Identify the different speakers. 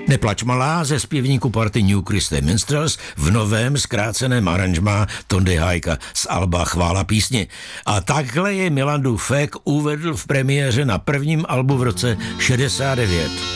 Speaker 1: Neplač malá ze zpěvníku party New Christy Minstrels v novém zkráceném aranžmá Tondy Hajka z alba Chvála písni. A takhle je Milan Dufek uvedl v premiéře na prvním albu v roce 69.